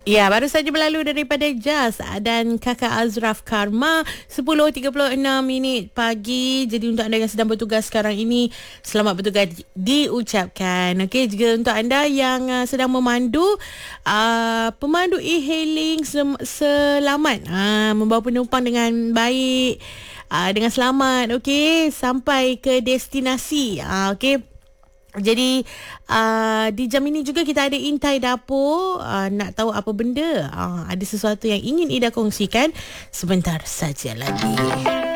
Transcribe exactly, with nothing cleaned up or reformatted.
Ya, baru saja berlalu daripada Jazz dan Kakak Azraf Karma. Sepuluh tiga puluh enam minit pagi. Jadi untuk anda yang sedang bertugas sekarang ini, selamat bertugas di- diucapkan. Okey, juga untuk anda yang uh, sedang memandu, uh, pemandu e-hailing sem- selamat uh, membawa penumpang dengan baik, uh, dengan selamat. Okey, sampai ke destinasi. Uh, Okey. Jadi uh, di jam ini juga kita ada Intai Dapur. uh, Nak tahu apa benda? uh, Ada sesuatu yang ingin Ida kongsikan sebentar saja lagi.